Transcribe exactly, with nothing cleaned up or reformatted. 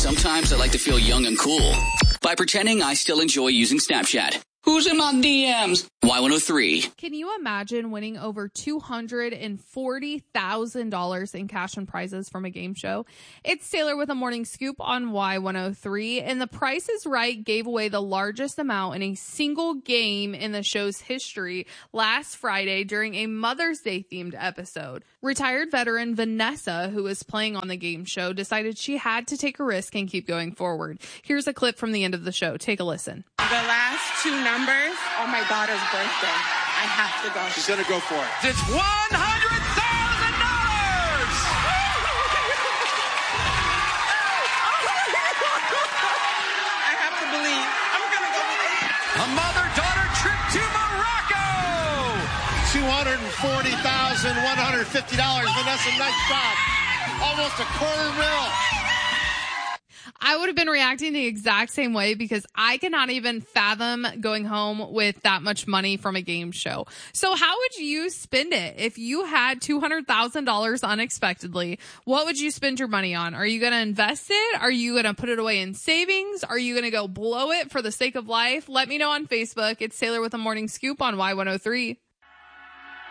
Sometimes I like to feel young and cool by pretending I still enjoy using Snapchat. Who's in my D Ms? Y one oh three. Can you imagine winning over two hundred forty thousand dollars in cash and prizes from a game show? It's Taylor with a morning scoop on Y one oh three, and The Price is Right gave away the largest amount in a single game in the show's history last Friday during a Mother's Day themed episode. Retired veteran Vanessa, who was playing on the game show, decided she had to take a risk and keep going forward. Here's a clip from the end of the show. Take a listen. The last two numbers are my daughter's birthday. I have to go. She's going to go for it. It's one hundred thousand dollars! I have to believe. I'm going to go with it. A mother-daughter trip to Morocco! two hundred forty thousand one hundred fifty dollars. Vanessa, nice shot. Almost a quarter mil. I would have been reacting the exact same way because I cannot even fathom going home with that much money from a game show. So how would you spend it? If you had two hundred thousand dollars unexpectedly, what would you spend your money on? Are you going to invest it? Are you going to put it away in savings? Are you going to go blow it for the sake of life? Let me know on Facebook. It's Taylor with a morning scoop on Y one oh three.